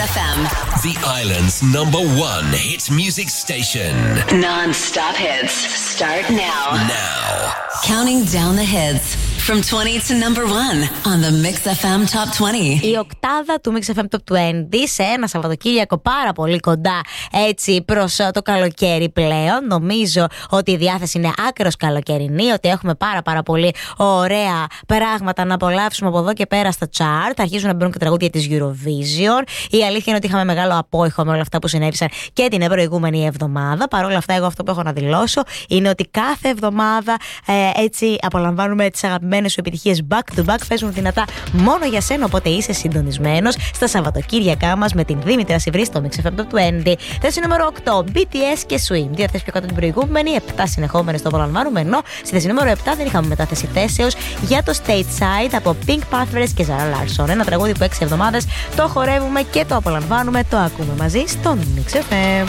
FM, the island's #1 hit music station. Non-stop hits start now. Now. Counting down the hits from 20 to #1 on the Mix FM Top 20. Η οκτάδα του Mix FM Top 20 σε ένα Σαββατοκύριακο πάρα πολύ κοντά έτσι προς το καλοκαίρι πλέον. Νομίζω ότι η διάθεση είναι άκρος καλοκαιρινή, ότι έχουμε πάρα πολύ ωραία πράγματα να απολαύσουμε από εδώ και πέρα στα chart. Αρχίζουν να μπαίνουν και τραγούδια της Eurovision. Η αλήθεια είναι ότι είχαμε μεγάλο απόϊχο με όλα αυτά που συνέβησαν και την προηγούμενη εβδομάδα. Παρ' όλα αυτά, εγώ αυτό που έχω να δηλώσω είναι ότι κάθε εβδομάδα έτσι απολαμβάνουμε τις αγαπημένες σου επιτυχίες back to back. Παίζουν δυνατά μόνο για σένα, οπότε είσαι συντονισμένος στα Σαββατοκύριακά μας με την Δήμητρα Σιβρή στο Mix FM Top 20. Θέση νούμερο 8, BTS και Swim. Δύο θέσεις πιο κάτω την προηγούμενη, 7 συνεχόμενες το απολαμβάνουμε. Ενώ στη θέση νούμερο 7 δεν είχαμε μετάθεση θέσεως για το Stateside από Pink Panthers και Zara Larsson. Ένα τραγούδι που 6 εβδομάδες το χορεύουμε και το απολαμβάνουμε. Το ακούμε μαζί στο Mix FM.